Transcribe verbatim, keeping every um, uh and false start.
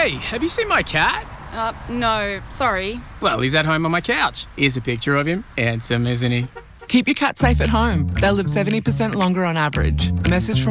Hey, have you seen my cat? Uh, no, sorry. Well, he's at home on my couch. Here's a picture of him. Handsome, isn't he? Keep your cat safe at home. They'll live seventy percent longer on average. A message from